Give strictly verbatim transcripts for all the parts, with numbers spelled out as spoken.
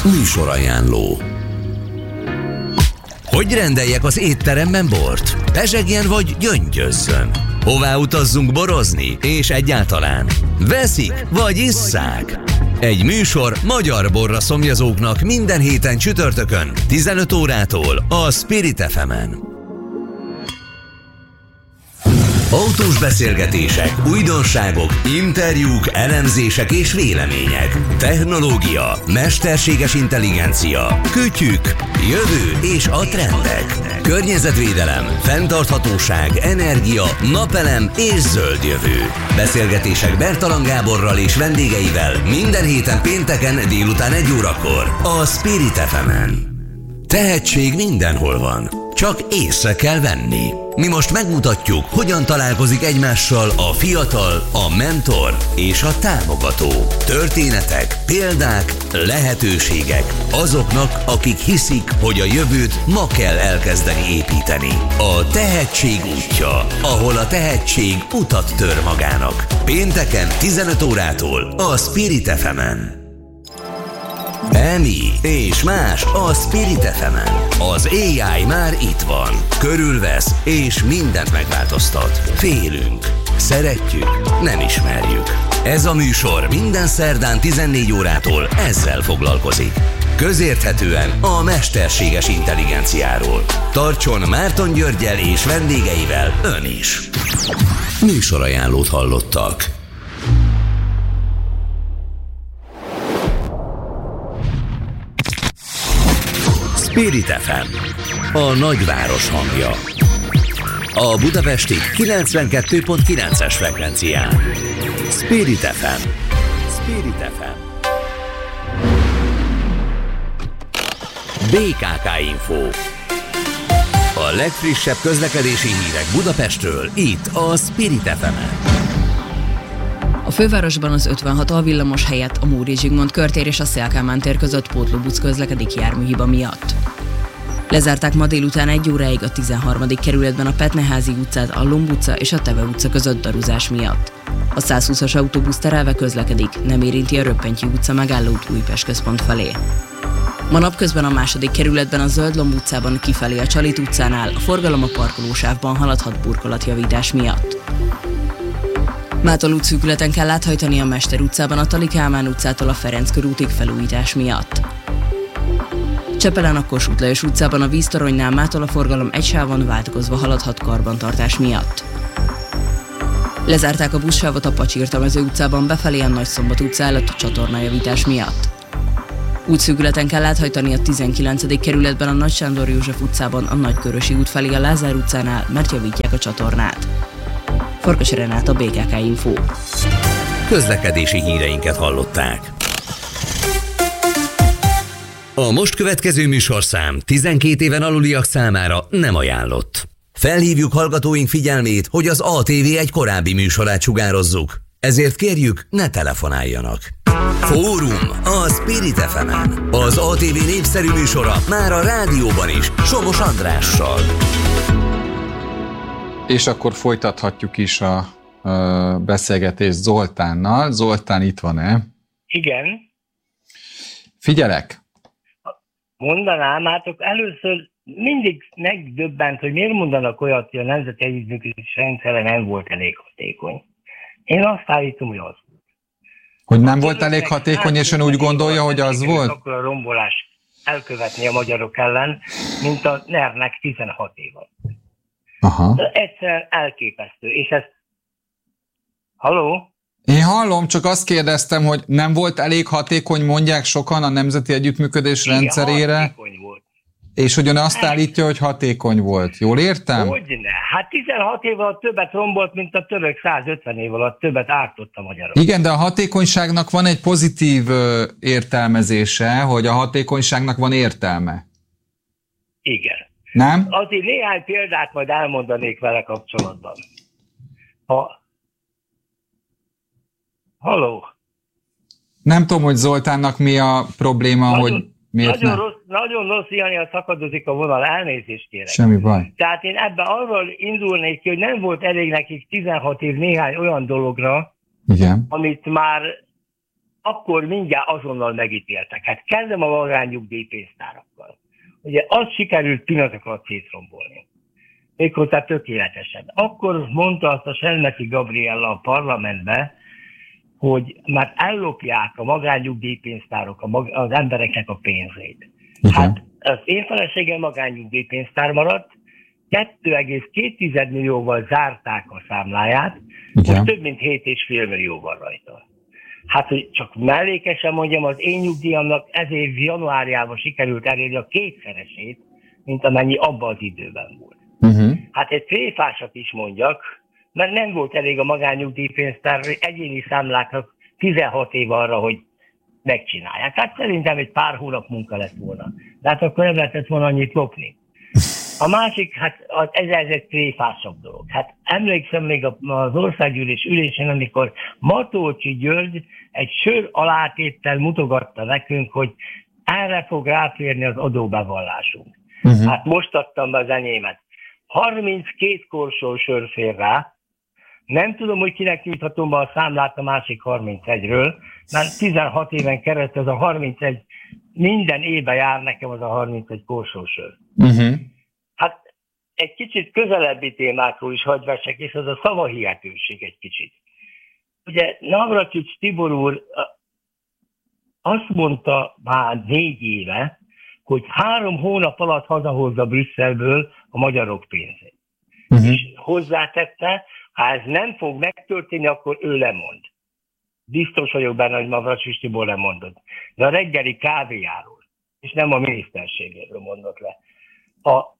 Műsorajánló. Hogy rendeljek az étteremben bort? Pezsegjen vagy gyöngyözzön? Hová utazzunk borozni? És egyáltalán veszik vagy isszák? Egy műsor magyar borra szomjazóknak minden héten csütörtökön tizenöt órától a Spirit ef emen. Autós beszélgetések, újdonságok, interjúk, elemzések és vélemények. Technológia, mesterséges intelligencia, kütyük, jövő és a trendek. Környezetvédelem, fenntarthatóság, energia, napelem és zöld jövő. Beszélgetések Bertalan Gáborral és vendégeivel minden héten pénteken délután egy órakor a Spirit ef emen. Tehetség mindenhol van, csak észre kell venni. Mi most megmutatjuk, hogyan találkozik egymással a fiatal, a mentor és a támogató. Történetek, példák, lehetőségek azoknak, akik hiszik, hogy a jövőt ma kell elkezdeni építeni. A tehetség útja, ahol a tehetség utat tör magának. Pénteken tizenöt órától a Spirit ef emen. Emi és más a Spirit ef emen. Az á i már itt van, körülvesz és mindent megváltoztat. Félünk, szeretjük, nem ismerjük. Ez a műsor minden szerdán tizennégy órától ezzel foglalkozik. Közérthetően a mesterséges intelligenciáról. Tartson Márton Györggyel és vendégeivel ön is. Műsorajánlót hallottak. Spirit ef em, a nagyváros hangja. A budapesti kilencvenkettő pont kilences frekvencián. Spirit ef em. Spirit ef em. bé ká ká Info. A legfrissebb közlekedési hírek Budapestről, itt a Spirit ef emen. A fővárosban az ötvenhat alvillamos helyett a Móri Zsigmond körtér és a Széll Kálmán tér között pótlóbusz közlekedik járműhiba miatt. Lezárták ma délután egy óráig a tizenharmadik kerületben a Petneházy utcát, a Lomb utca és a Teve utca között daruzás miatt. A százhúszas autóbusz terelve közlekedik, nem érinti a Röppentyi utca megállót Újpest központ felé. Ma napközben a második kerületben a Zöld-Lomb utcában kifelé a Csalit utcánál a forgalom a parkolósávban haladhat burkolatjavítás miatt. Mától útszűkületen kell áthajtani a Mester utcában a Tali Kálmán utcától a Ferenc körútig felújítás miatt. Csepelen a Kossuth Lajos utcában a víztoronynál mától a forgalom egy sávon váltakozva haladhat karbantartás miatt. Lezárták a buszsávot a Pacsirtamező utcában befelé a Nagyszombat utca előtt a csatornajavítás miatt. Útszűkületen kell áthajtani a tizenkilencedik kerületben a Nagy Sándor József utcában a Nagykörösi út felé a Lázár utcánál, mert javítják a csatornát. Farkas Renáta, bé ká ká Info. Közlekedési híreinket hallották. A most következő műsorszám tizenkét éven aluliak számára nem ajánlott. Felhívjuk hallgatóink figyelmét, hogy az á té vé egy korábbi műsorát sugározzuk. Ezért kérjük, ne telefonáljanak. Fórum a Spirit ef emen. Az á té vé népszerű műsora már a rádióban is, Somos Andrással. És akkor folytathatjuk is a, a beszélgetést Zoltánnal. Zoltán, itt van-e? Igen. Figyelek. Mondanám, hát először mindig megdöbbent, hogy miért mondanak olyat, hogy a nemzeti együttműködés rendszere nem volt elég hatékony. Én azt állítom, hogy az volt. Hogy nem volt elég hatékony, és ön úgy gondolja, hogy az volt? Akkor a rombolást elkövetni a magyarok ellen, mint a en e er-nek tizenhat év alatt. Aha. Egyszerűen elképesztő. És ez... Halló? Én hallom, csak azt kérdeztem, hogy nem volt elég hatékony, mondják sokan a nemzeti együttműködés igen, rendszerére. Hatékony volt. És hogy ön azt állítja, hogy hatékony volt. Jól értem? Hogyne. Hát tizenhat év alatt többet rombolt, mint a török százötven év alatt többet ártott a magyarok. Igen, de a hatékonyságnak van egy pozitív ö, értelmezése, hogy a hatékonyságnak van értelme. Igen. Nem? Azért néhány példát majd elmondanék vele kapcsolatban. Ha... Halló? Nem tudom, hogy Zoltánnak mi a probléma, nagyon, hogy miért nagyon nem. Rossz, nagyon rossz ilyen szakadozik a vonal, elnézést kérek. Semmi baj. Tehát én ebben arról indulnék ki, hogy nem volt elég nekik tizenhat év néhány olyan dologra, igen, amit már akkor mindjárt azonnal megítéltek. Hát kezdem a magánnyugdíjpénztárakkal. Ugye azt sikerült pillanatokat szétrombolni. Méghozzá tökéletesen. Akkor mondta azt a Selmeci Gabriella a parlamentbe, hogy már ellopják a magánnyugdíjpénztárok az embereknek a pénzét. Igen. Hát az én feleségem magánnyugdíjpénztár maradt, kettő egész két millióval zárták a számláját, Igen. most több mint hét egész öt millió van rajta. Hát, hogy csak mellékesen mondjam, az én nyugdíjamnak ez év januárjában sikerült elérni a kétszeresét, mint amennyi abban az időben volt. Uh-huh. Hát egy tréfásat is mondjak, mert nem volt elég a magánnyugdíjpénztár egyéni számláknak tizenhat év arra, hogy megcsinálják. Hát szerintem egy pár hónap munka lett volna. De hát akkor nem lehetett volna annyit lopni. A másik, hát az, ez, ez egy tréfásabb dolog. Hát emlékszem még az országgyűlés ülésén, amikor Matolcsy György egy sör alátéttel mutogatta nekünk, hogy erre fog ráférni az adóbevallásunk. Uh-huh. Hát most adtam be az enyémet. harminckét korsó sör fér rá. Nem tudom, hogy kinek nyithatom be a számlát a másik harmincegyről, mert tizenhat éven keresztül az a harmincegy, minden évben jár nekem az a harmincegy korsó sör. Uh-huh. Hát egy kicsit közelebbi témákról is hagy vessek, és az a szavahihetőség egy kicsit. Ugye Navracsics Tibor úr azt mondta már négy éve, hogy három hónap alatt hazahozza Brüsszelből a magyarok pénzét. Uh-huh. És hozzátette, ha ez nem fog megtörténni, akkor ő lemond. Biztos vagyok benne, hogy Navracsics Tibor lemondott. De a reggeli kávéjáról, és nem a miniszterségéről mondott le. A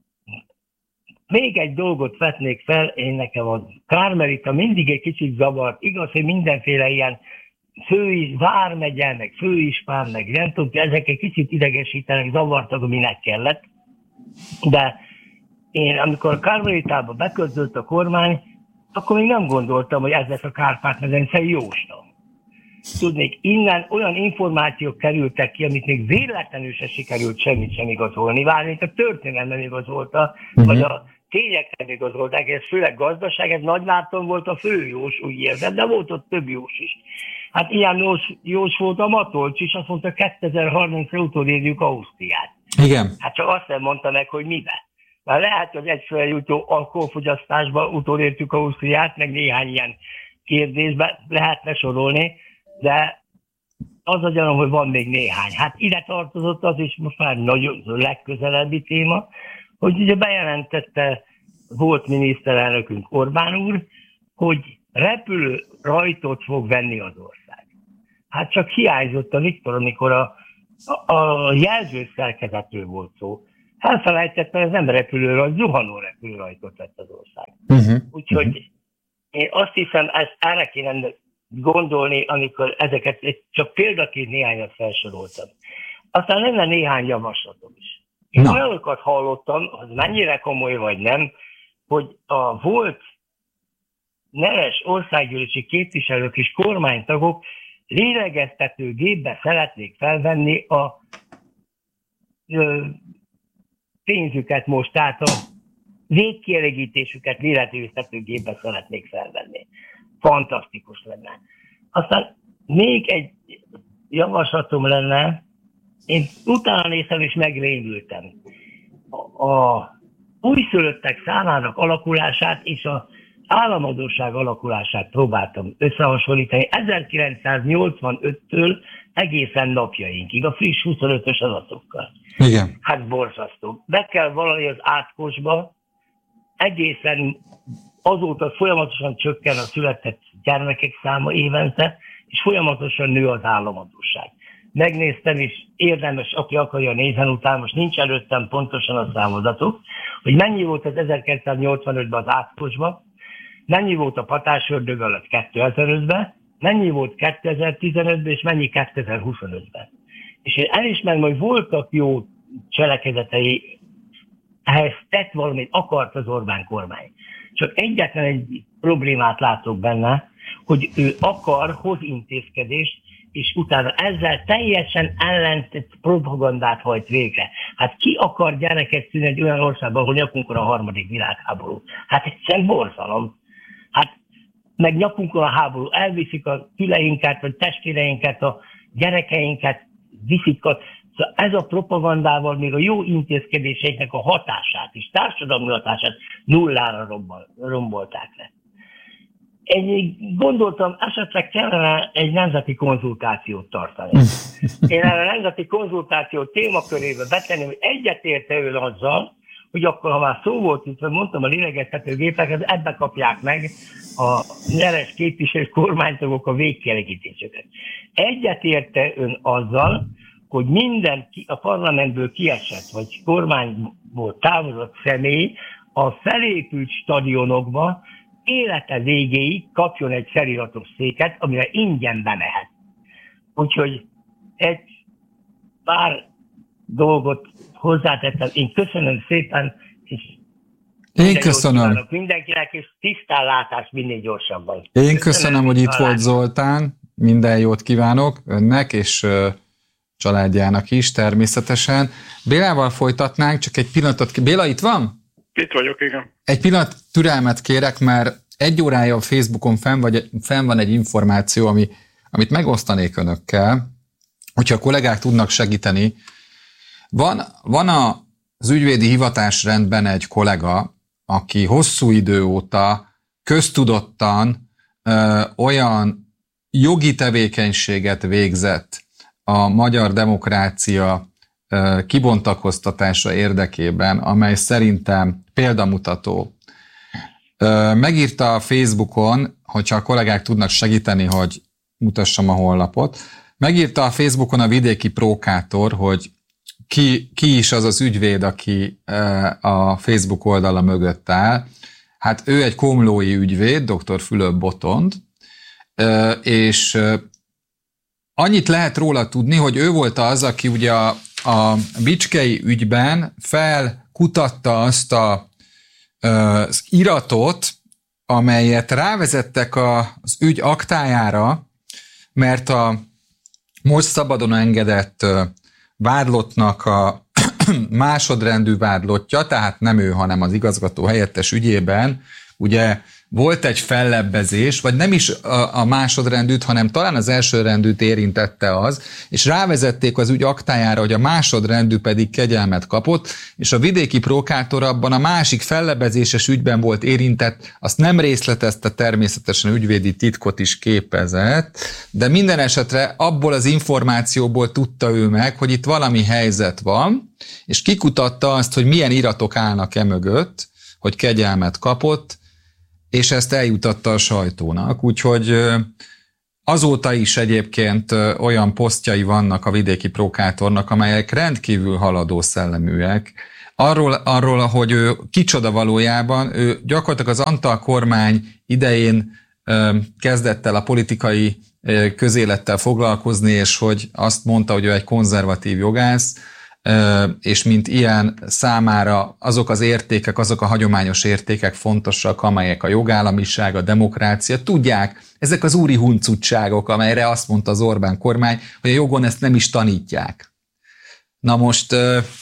Még egy dolgot vetnék fel, én nekem a Kármelita mindig egy kicsit zavart. Igaz, hogy mindenféle ilyen főis, vármegye, meg főispán, meg nem tudom, ezek egy kicsit idegesítenek, zavartak, minek kellett. De én, amikor a Kármelitába beköltözött a kormány, akkor még nem gondoltam, hogy ez lesz a Kárpát-medencei jóstam. Tudnék, innen olyan információk kerültek ki, amit még véletlenül se sikerült semmit sem igazolni, várni, a történelem nem igazolta, uh-huh. vagy a tények nem igazolták, ez főleg gazdaság, ez Nagy Márton volt a fő jós, úgy érzem, de volt ott több jós is. Hát ilyen jós, jós volt a Matolcs is, azt mondta, kétezer-harmincra utolérjük Ausztriát. Igen. Hát csak azt nem mondta meg, hogy mibe. Mert lehet, hogy egyszerűen jutó alkoholfogyasztásban utolértük Ausztriát, meg néhány ilyen kérdésben lehetne sorolni, de az a gyanom, hogy van még néhány. Hát ide tartozott az is most már nagyon legközelebbi téma, hogy ugye bejelentette volt miniszterelnökünk Orbán úr, hogy repülő rajtot fog venni az ország. Hát csak hiányzott a Viktor, amikor a, a, a jelző szerkezetről volt szó. Elfelejtett, mert ez nem repülőrajt, zuhanó repülőrajtot vett az ország. Uh-huh. Úgyhogy uh-huh. én azt hiszem, ezt erre kéne gondolni, amikor ezeket csak példaként néhányat felsoroltam. Aztán lenne néhány javaslatom is. Én olyanokat hallottam, hogy mennyire komoly vagy nem, hogy a volt neves országgyűlési képviselők és kormánytagok lélegeztető gépbe szeretnék felvenni a ö, pénzüket most, tehát a végkielégítésüket lélegeztető gépbe szeretnék felvenni. Fantasztikus lenne. Aztán még egy javaslatom lenne, én utána néztem és megrémültem. A, a újszülöttek számának alakulását és az államadósság alakulását próbáltam összehasonlítani ezerkilencszáznyolcvanöttől egészen napjainkig, a friss huszonötös adatokkal. Igen. Hát borzasztó. Be kell valami az átkosba, egészen azóta folyamatosan csökken a született gyermekek száma évente, és folyamatosan nő az államadósság. Megnéztem, és érdemes, aki akarja nézni után, most nincs előttem pontosan a számadatok, hogy mennyi volt az ezerkilencszáznyolcvanötben az átkosban, mennyi volt a patásördög alatt kétezer-ötben, mennyi volt kétezer-tizenötben, és mennyi kétezer-huszonötben. És én elismerem, hogy voltak jó cselekedetei, ehhez tett valamit, akart az Orbán kormány. Csak egyetlen egy problémát látok benne, hogy ő akar, hoz intézkedést, és utána ezzel teljesen ellentett propagandát hajt végre. Hát ki akar gyereket szülni egy olyan országban, ahol nyakunkon a harmadik világháború? Hát egyszerűen borzalom. Hát meg nyakunkon a háború, elviszik a szüleinket, vagy testvéreinket, a gyerekeinket, viszik a... Szóval ez a propagandával még a jó intézkedéseiknek a hatását is, társadalmi hatását nullára rombol, rombolták le. Én gondoltam, esetleg kellene egy nemzeti konzultációt tartani. Én erre a nemzeti konzultáció témakörébe betenni, hogy egyetérte ő azzal, hogy akkor, ha már szó volt itt, mondtam, a lélegeztető gépeket, ebbe kapják meg a nyeres képviselő kormánytagok a végkielégítéseket. Egyetérte ön azzal, hogy minden a parlamentből kiesett, vagy kormányból távozott személy a felépült stadionokba élete végéig kapjon egy feliratos széket, amire ingyen bemehet. Úgyhogy egy pár dolgot hozzátettem. Én köszönöm szépen, és én köszönöm mindenkinek, és tisztánlátás minél gyorsabban. Én köszönöm, köszönöm hogy itt volt Zoltán, minden jót kívánok önnek, és családjának is természetesen. Bélával folytatnánk, csak egy pillanatot. Béla, itt van? Itt vagyok, igen. Egy pillanat türelmet kérek, mert egy órája a Facebookon fenn, vagy, fenn van egy információ, ami, amit megosztanék önökkel, hogyha a kollégák tudnak segíteni. Van, van az ügyvédi hivatásrendben egy kollega, aki hosszú idő óta köztudottan ö, olyan jogi tevékenységet végzett a magyar demokrácia ö, kibontakoztatása érdekében, amely szerintem példamutató. Ö, megírta a Facebookon, hogyha a kollégák tudnak segíteni, hogy mutassam a honlapot, megírta a Facebookon a vidéki prókátor, hogy Ki, ki is az az ügyvéd, aki a Facebook oldala mögött áll. Hát ő egy komlói ügyvéd, dr. Fülöp Botond, és annyit lehet róla tudni, hogy ő volt az, aki ugye a, a bicskei ügyben felkutatta azt a, az iratot, amelyet rávezettek az ügy aktájára, mert a most szabadon engedett vádlottnak a másodrendű vádlottja, tehát nem ő, hanem az igazgató helyettes ügyében, ugye volt egy fellebbezés, vagy nem is a, a másodrendűt, hanem talán az elsőrendűt érintette az, és rávezették az ügy aktájára, hogy a másodrendű pedig kegyelmet kapott, és a vidéki prókátor abban a másik fellebbezéses ügyben volt érintett, azt nem részletezte, természetesen ügyvédi titkot is képezett, de minden esetre abból az információból tudta ő meg, hogy itt valami helyzet van, és kikutatta azt, hogy milyen iratok állnak e mögött, hogy kegyelmet kapott, és ezt eljutatta a sajtónak, úgyhogy azóta is egyébként olyan posztjai vannak a vidéki prókátornak, amelyek rendkívül haladó szelleműek. Arról, arról, hogy ő kicsoda valójában, ő gyakorlatilag az Antal kormány idején kezdett el a politikai közélettel foglalkozni, és hogy azt mondta, hogy ő egy konzervatív jogász, és mint ilyen számára azok az értékek, azok a hagyományos értékek fontosak, amelyek a jogállamiság, a demokrácia, tudják, ezek az úri huncutságok, amelyre azt mondta az Orbán kormány, hogy a jogon ezt nem is tanítják. Na most,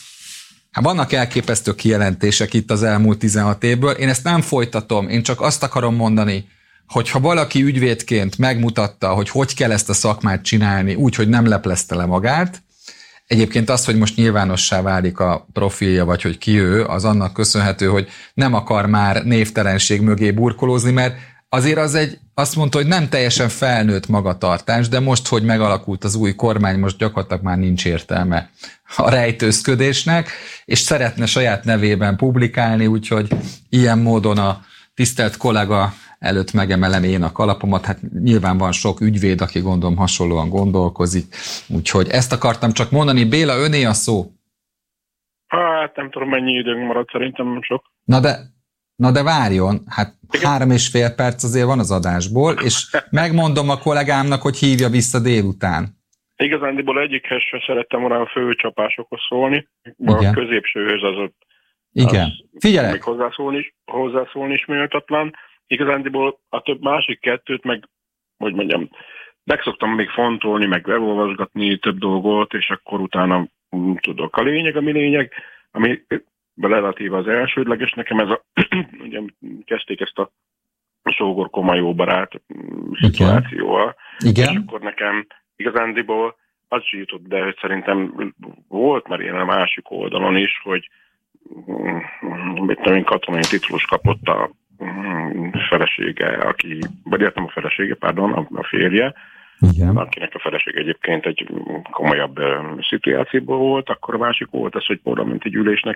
hát vannak elképesztő kijelentések itt az elmúlt tizenhat évből, én ezt nem folytatom, én csak azt akarom mondani, hogy ha valaki ügyvédként megmutatta, hogy hogy kell ezt a szakmát csinálni, úgy, hogy nem leplezte le magát. Egyébként az, hogy most nyilvánossá válik a profilja, vagy hogy ki ő, az annak köszönhető, hogy nem akar már névtelenség mögé burkolózni, mert azért az egy, azt mondta, hogy nem teljesen felnőtt magatartás, de most, hogy megalakult az új kormány, most gyakorlatilag már nincs értelme a rejtőzködésnek, és szeretne saját nevében publikálni, úgyhogy ilyen módon a tisztelt kollega előtt megemelem én a kalapomat, hát nyilván van sok ügyvéd, aki gondolom hasonlóan gondolkozik, úgyhogy ezt akartam csak mondani. Béla, öné a szó. Hát nem tudom, mennyi időnk maradt, szerintem nem sok. Na de, na de várjon, hát igen? Három és fél perc azért van az adásból, és megmondom a kollégámnak, hogy hívja vissza délután. Igazándiból egyikhez sem szerettem volna a főcsapásokhoz szólni, a középsőhöz az ott. Igen, figyelek. Még hozzászólni is, hozzászólni is méltatlan. Igazándiból a több másik kettőt meg, hogy mondjam, meg szoktam még fontolni, meg elolvasgatni több dolgot, és akkor utána tudok. A lényeg, ami lényeg, ami relatív az elsődleges, nekem ez a, ugye kezdték ezt a sógor koma jó barát szituációval. Igen. És akkor nekem igazándiból az is jutott, de hogy szerintem volt már ilyen a másik oldalon is, hogy mit tudom én, katonai titulus kapott a felesége, aki, vagy értem a felesége, pardon, a, a férje, igen. Akinek a feleség egyébként egy komolyabb uh, szituációból volt, akkor a másik volt az, hogy parlamenti gyűlésnek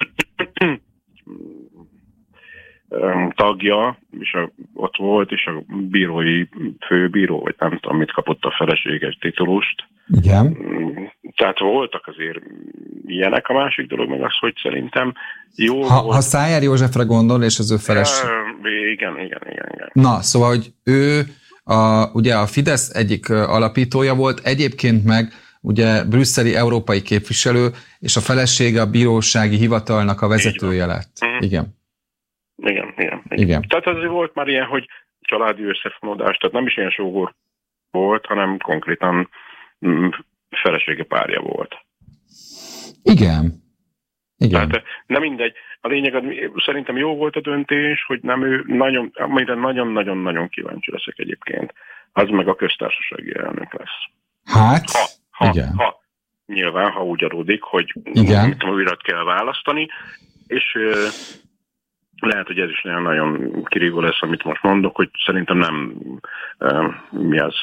tagja, és a, ott volt, és a bírói főbíró, vagy nem tudom, mit kapott a feleség egy titulust. Igen. Tehát voltak azért ilyenek. A másik dolog meg az, hogy szerintem jó ha, volt. Ha Szájer Józsefre gondol, és az ő feleség. Igen, igen, igen, igen. Na, szóval, hogy ő a, ugye a Fidesz egyik alapítója volt, egyébként meg ugye brüsszeli európai képviselő, és a felesége a bírósági hivatalnak a vezetője lett. Mm. Igen. Igen, igen, igen. Igen. Tehát azért volt már ilyen, hogy családi összefonódás, tehát nem is ilyen sógor volt, hanem konkrétan mm, felesége párja volt. Igen. Igen. Tehát nem mindegy. A lényeg, szerintem jó volt a döntés, hogy nem ő nagyon, amire nagyon-nagyon-nagyon kíváncsi leszek egyébként, az meg a köztársasági elnök lesz. Hát, ha, ha, igen. Ha, nyilván, ha úgy adódik, hogy újra kell választani, és uh, lehet, hogy ez is nagyon kirívó lesz, amit most mondok, hogy szerintem nem uh, mi az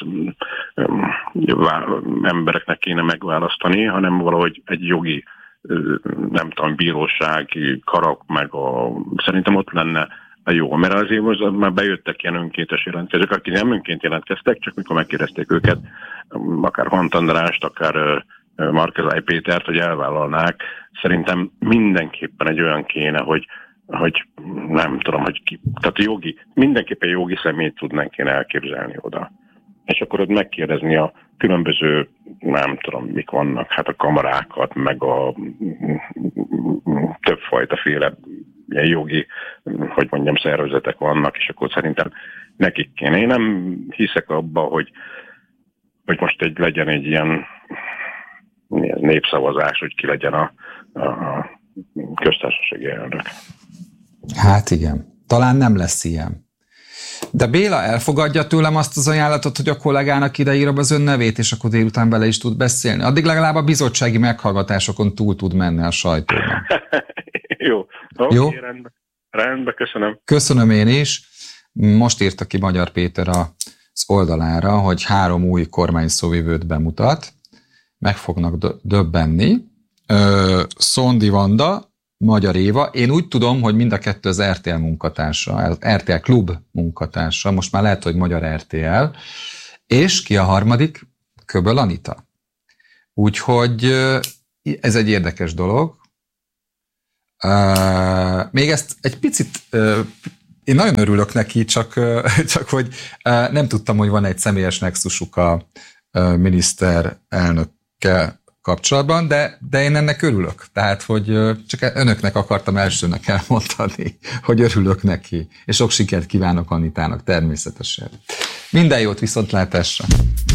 um, embereknek kéne megválasztani, hanem valahogy egy jogi nem tudom, bírósági karak, meg a, szerintem ott lenne a jó, mert azért most már bejöttek ilyen önkéntes jelentkezők, akik nem önként jelentkeztek, csak mikor megkérdezték őket, akár Hont Andrást, akár Markezály Pétert, hogy elvállalnák, szerintem mindenképpen egy olyan kéne, hogy, hogy nem tudom, hogy ki, tehát jogi, mindenképpen jogi személyt tudnánk kéne elképzelni oda. És akkor ott megkérdezni a különböző, nem tudom, mik vannak, hát a kamarákat, meg a többfajta féle ilyen jogi, hogy mondjam, szervezetek vannak, és akkor szerintem nekik kéne. Én nem hiszek abba, hogy, hogy most egy, legyen egy ilyen népszavazás, hogy ki legyen a, a köztársasági elnök. Hát igen, talán nem lesz ilyen. De Béla elfogadja tőlem azt az ajánlatot, hogy a kollégának ideírom az ön nevét, és akkor délután bele is tud beszélni. Addig legalább a bizottsági meghallgatásokon túl tud menni a sajtóban. Jó. Okay, Jó? Rendben. Rendben, köszönöm. Köszönöm én is. Most írta ki Magyar Péter az oldalára, hogy három új kormányszóvivőt bemutat. Meg fognak döbbenni. Szondi Vanda, Magyar Éva. Én úgy tudom, hogy mind a kettő az er té el munkatársa, az er té el Klub munkatársa, most már lehet, hogy Magyar er té el, és ki a harmadik? Köböl Anita. Úgyhogy ez egy érdekes dolog. Még ezt egy picit, én nagyon örülök neki, csak, csak hogy nem tudtam, hogy van egy személyes nexusuk a miniszterelnökkel kapcsolatban, de, de én ennek örülök. Tehát, hogy csak önöknek akartam elsőnek elmondani, hogy örülök neki, és sok sikert kívánok Anitának természetesen. Minden jót, viszontlátásra!